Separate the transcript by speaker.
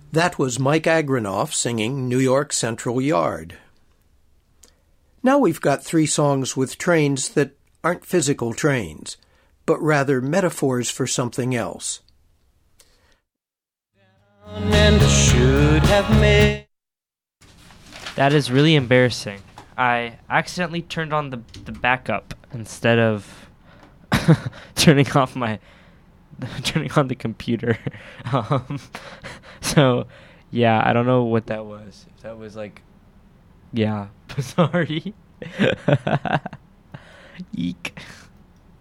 Speaker 1: That was Mike Agranoff singing New York Central Yard. Now we've got three songs with trains that aren't physical trains, but rather metaphors for something else.
Speaker 2: And should have made.
Speaker 3: That is really embarrassing. I accidentally turned on the backup instead of turning on the computer. So, yeah, I don't know what that was. If that was like, yeah, sorry. Eek.